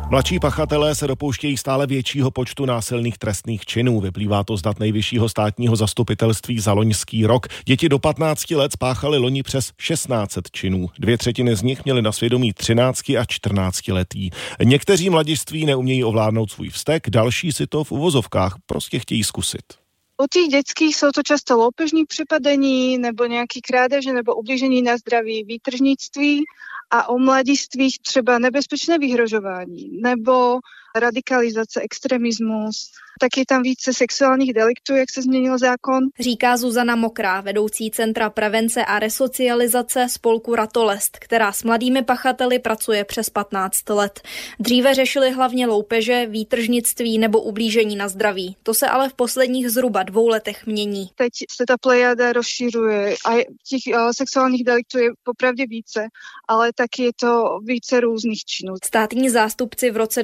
Mladší pachatelé se dopouštějí stále většího počtu násilných trestných činů. Vyplývá to z dat Nejvyššího státního zastupitelství za loňský rok. Děti do 15 let spáchaly loni přes 1600 činů. 2/3 z nich měly na svědomí 13 a 14 letý. Někteří mladiství neumějí ovládnout svůj vztek, další si to v uvozovkách prostě chtějí zkusit. U tých detských sú to často lópežní přepadení nebo nejaký krádeže nebo ublížení na zdraví, výtržnictví a u mladistvých třeba nebezpečné vyhrožování nebo radikalizace, extremismus. Tak je tam více sexuálních deliktů, jak se změnil zákon. Říká Zuzana Mokrá, vedoucí Centra prevence a resocializace spolku Ratolest, která s mladými pachateli pracuje přes 15 let. Dříve řešili hlavně loupeže, výtržnictví nebo ublížení na zdraví. To se ale v posledních zhruba 2 letech mění. Teď se ta plejada rozšiřuje a těch sexuálních deliktů je popravdě více, ale taky je to více různých činů. Státní zástupci v roce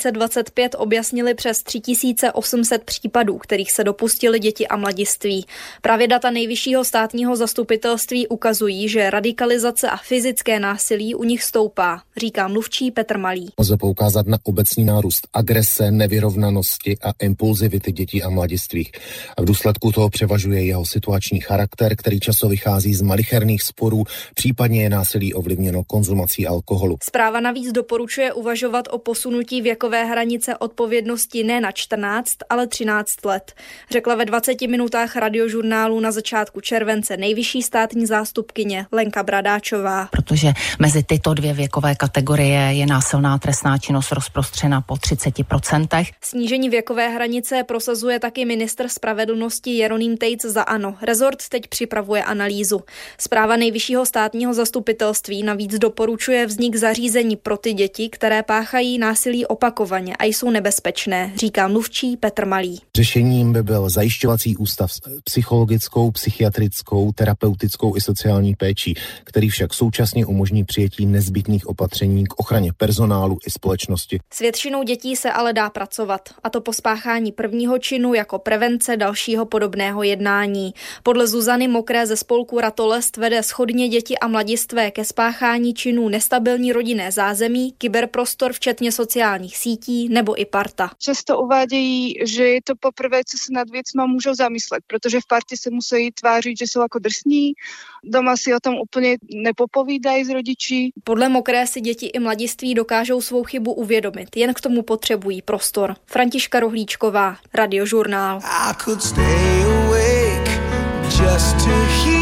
2025 objasnili přes 3800 případů, kterých se dopustili děti a mladiství. Právě data Nejvyššího státního zastupitelství ukazují, že radikalizace a fyzické násilí u nich stoupá, říká mluvčí Petr Malý. Lze poukázat na obecný nárůst agrese, nevyrovnanosti a impulzivity dětí a mladistvých. A v důsledku toho převažuje jeho situační charakter, který často vychází z malicherných sporů, případně je násilí ovlivněno konzumací alkoholu. Zpráva navíc doporučuje uvažovat o posunutí věkové hranice odpovědnosti ne na 14, ale 13 let. Řekla ve 20 minutách radiožurnálu na začátku července nejvyšší státní zástupkyně Lenka Bradáčová. Protože mezi tyto 2 věkové kategorie je násilná trestná činnost rozprostřena po 30%. Snížení věkové hranice prosazuje taky ministr spravedlnosti Jeroným Tejc za ANO. Rezort teď připravuje analýzu. Zpráva Nejvyššího státního zastupitelství navíc doporučuje vznik zařízení pro ty děti, které páchají násilí opakovaně a jsou nebezpečné, říká mluvčí Petr Malý. Řešením by byl zajišťovací ústav s psychologickou, psychiatrickou, terapeutickou i sociální péčí, který však současně umožní přijetí nezbytných opatření k ochraně personálu i společnosti. S většinou dětí se ale dá pracovat, a to po spáchání prvního činu jako prevence dalšího podobného jednání. Podle Zuzany Mokré ze spolku Ratolest vede shodně děti a mladistvé ke spáchání činů nestabilní rodinné zázemí, kyberprostor včetně sociálních sítí nebo i parta. Často uvádějí, že je to poprvé, co se nad věcma můžou zamyslet, protože v partě se musí tvářit, že jsou jako drsní, doma si o tom úplně nepopovídají s rodiči. Podle Mokré si děti i mladiství dokážou svou chybu uvědomit, jen k tomu potřebují prostor. Františka Rohlíčková, Radiožurnál.